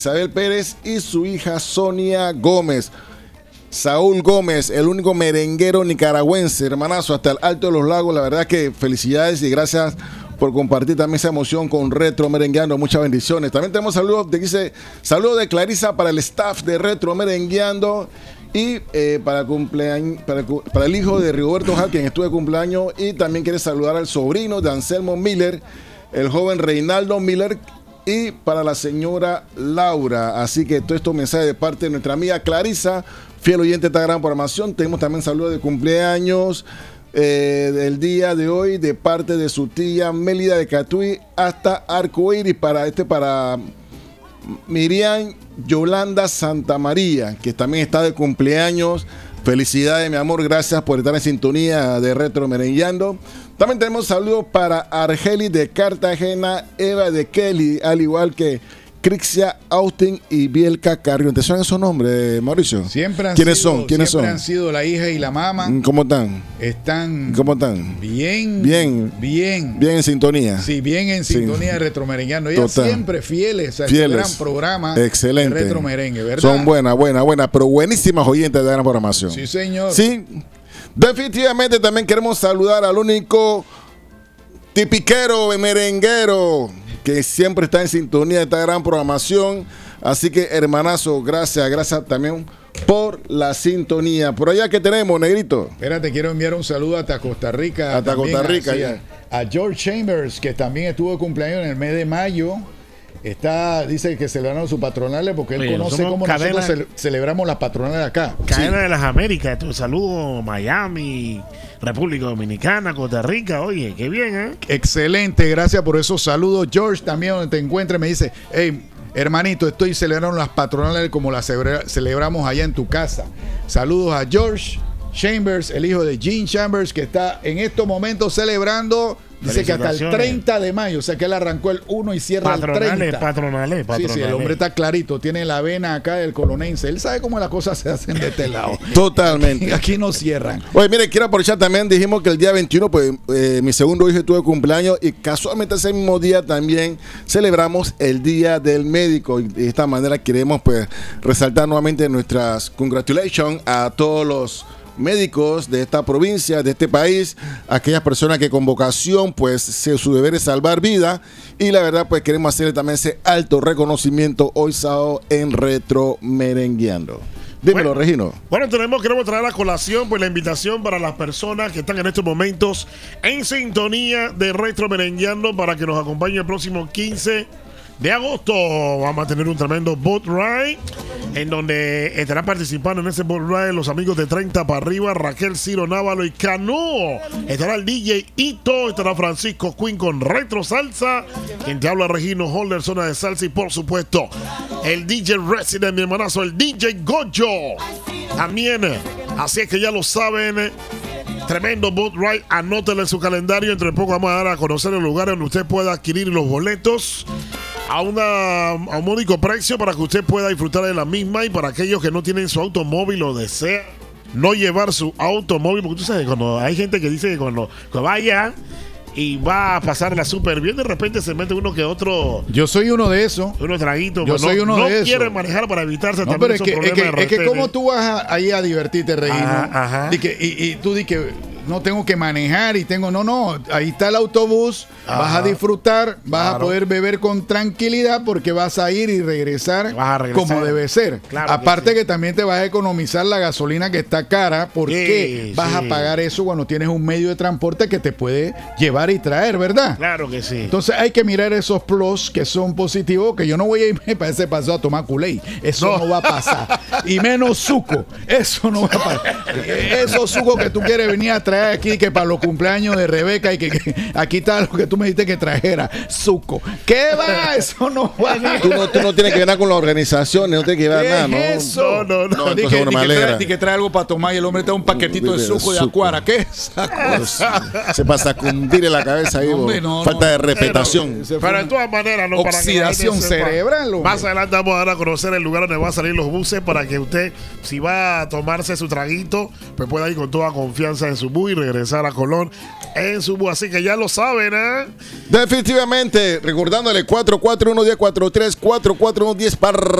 Isabel Pérez y su hija Sonia Gómez. Saúl Gómez, el único merenguero nicaragüense, hermanazo, hasta el Alto de los Lagos. La verdad que felicidades y gracias por compartir también esa emoción con Retro Merengueando. Muchas bendiciones. También tenemos saludos de Clarisa para el staff de Retro Merengueando. Y para el hijo de Rigoberto Jal, quien estuvo de cumpleaños. Y también quiere saludar al sobrino de Anselmo Miller, el joven Reinaldo Miller. Y para la señora Laura. Así que todo estos mensajes de parte de nuestra amiga Clarisa, fiel oyente de esta gran programación. Tenemos también saludos de cumpleaños del día de hoy de parte de su tía Mélida de Catuí hasta Arcoíris para Miriam Yolanda Santamaría, que también está de cumpleaños. Felicidades, mi amor, gracias por estar en sintonía de Retro Merengueando. También tenemos saludos para Argeli de Cartagena, Eva de Kelly, al igual que Crixia, Austin y Bielka Carrión. ¿Te suenan esos nombres, Mauricio? ¿Quiénes son? Han sido la hija y la mamá. ¿Cómo están? ¿Cómo están? Bien en sintonía. Sí, bien en sintonía de Retro Merengueando. Ellas siempre fieles a este gran programa. Excelente. De Retro Merengue, ¿verdad? Son buenas, pero buenísimas oyentes de la gran programación. Sí, señor. Sí. Definitivamente también queremos saludar al único tipiquero merenguero que siempre está en sintonía de esta gran programación. Así que, hermanazo, gracias también por la sintonía. Por allá que tenemos, negrito. Espérate, quiero enviar un saludo hasta Costa Rica. Hasta Costa Rica, ya. A George Chambers, que también estuvo de cumpleaños en el mes de mayo. Dice que celebraron sus patronales porque él conoce cómo nosotros celebramos las patronales acá. Cadena de las Américas, tu saludo, Miami, República Dominicana, Costa Rica. Oye, qué bien, ¿eh? Excelente, gracias por esos saludos. George, también donde te encuentres, me dice, hey, hermanito, estoy celebrando las patronales como las celebramos allá en tu casa. Saludos a George Chambers, el hijo de Gene Chambers, que está en estos momentos celebrando. Dice que hasta el 30 de mayo, o sea que él arrancó el 1 y cierra el 30. Patronales. Sí, el hombre está clarito, tiene la vena acá del colonense. Él sabe cómo las cosas se hacen de este lado. Totalmente. Aquí no cierran. Oye, mire, quiero aprovechar también, dijimos que el día 21, pues mi segundo hijo tuvo cumpleaños y casualmente ese mismo día también celebramos el Día del Médico. Y de esta manera queremos pues resaltar nuevamente nuestras congratulations a todos los médicos de esta provincia, de este país, aquellas personas que con vocación, pues su deber es salvar vida, y la verdad pues queremos hacerle también ese alto reconocimiento hoy sábado en Retro Merengueando. Dímelo, Regino. Bueno, queremos traer a colación pues la invitación para las personas que están en estos momentos en sintonía de Retro Merengueando para que nos acompañen el próximo 15 de agosto. Vamos a tener un tremendo boat ride en donde estarán participando en ese boat ride los amigos de 30 para arriba, Raquel, Ciro, Návalo y Cano. Estará el DJ Ito, estará Francisco Quinn con Retro Salsa, quien te habla Regino Holder, zona de salsa, y por supuesto el DJ Resident, mi hermanazo, el DJ Goyo también. Así es que ya lo saben. Tremendo boat ride, anótele en su calendario. Entre poco vamos a dar a conocer el lugar donde usted pueda adquirir los boletos a un módico precio para que usted pueda disfrutar de la misma. Y para aquellos que no tienen su automóvil o desea no llevar su automóvil, porque tú sabes, cuando hay gente que dice que cuando vaya y va a pasarla súper bien, de repente se mete uno que otro. Yo soy uno de esos. Unos traguitos. Yo soy uno de esos. No quiere manejar para evitarse no, también esos problemas. Es que ¿cómo tú vas ahí a divertirte, Regino? Ajá. Y tú di que no tengo que manejar y tengo. No, ahí está el autobús. Vas a disfrutar, vas a poder beber con tranquilidad porque vas a ir y regresar como debe ser. Claro. Aparte que también te vas a economizar la gasolina que está cara, porque vas a pagar eso cuando tienes un medio de transporte que te puede llevar y traer, ¿verdad? Claro que sí. Entonces hay que mirar esos plus que son positivos, que yo no voy a irme para ese paseo a tomar Kool-Aid. Eso no va a pasar. Y menos suco. Eso no va a pasar. Esos sucos que tú quieres venir a traer aquí, que para los cumpleaños de Rebeca, y que aquí está lo que tú me dijiste que trajera, suco. ¿Qué va? Eso no va. Tú no tienes que ganar con las organizaciones, no tienes que llevar nada, ¿no? Eso? No, Di que trae algo para tomar y el hombre trae un paquetito de suco de acuara. ¿Qué es esa cosa? Se pasa a cundir en la cabeza ahí, falta de respetación. Pero de todas maneras, no, oxidación para que cerebral. Más adelante vamos a dar a conocer el lugar donde van a salir los buses para que usted, si va a tomarse su traguito, pues pueda ir con toda confianza en su bus. y regresar a Colón en su bus. Así que ya lo saben, ¿eh? Definitivamente, recordándole 441-1043, 441-10 para